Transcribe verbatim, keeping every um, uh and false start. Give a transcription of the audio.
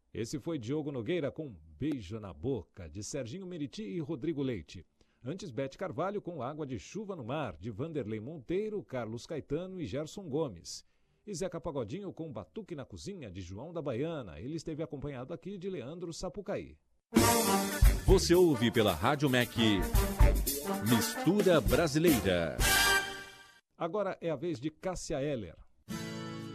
Esse foi Diogo Nogueira com Beijo na Boca, de Serginho Meriti e Rodrigo Leite. Antes, Bete Carvalho com Água de Chuva no Mar, de Vanderlei Monteiro, Carlos Caetano e Gerson Gomes. E Zeca Pagodinho com Batuque na Cozinha, de João da Baiana. Ele esteve acompanhado aqui de Leandro Sapucaí. Você ouve pela Rádio M E C Mistura Brasileira. Agora é a vez de Cássia Eller.